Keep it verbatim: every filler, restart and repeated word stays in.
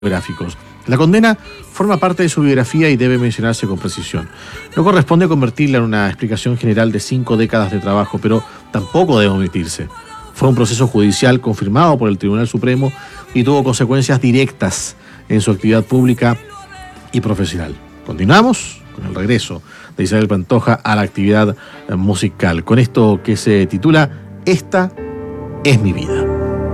gráficos. La condena forma parte de su biografía y debe mencionarse con precisión. No corresponde convertirla en una explicación general de cinco décadas de trabajo, pero tampoco debe omitirse. Fue un proceso judicial confirmado por el Tribunal Supremo y tuvo consecuencias directas en su actividad pública y profesional. Continuamos con el regreso de Isabel Pantoja a la actividad musical, con esto que se titula Esta es mi vida.